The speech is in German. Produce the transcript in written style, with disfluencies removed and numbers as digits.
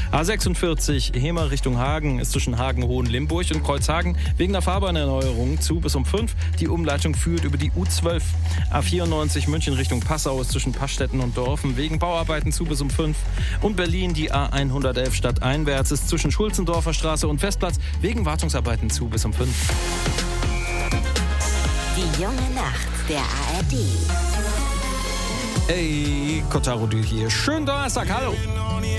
A46 Hemer Richtung Hagen ist zwischen Hagen-Hohenlimburg und Kreuzhagen wegen der Fahrbahnerneuerung zu bis um 5. Die Umleitung führt über die U12. A94 München Richtung Passau ist zwischen Pastetten und Dorfen wegen Bauarbeiten zu bis um 5. Und Berlin die A111 stadteinwärts ist zwischen Schulzendorfer Straße und Festplatz wegen Wartungsarbeiten zu bis um 5. Die junge Nacht der ARD. Hey, Kotaro hier. Schönen Donnerstag, hallo.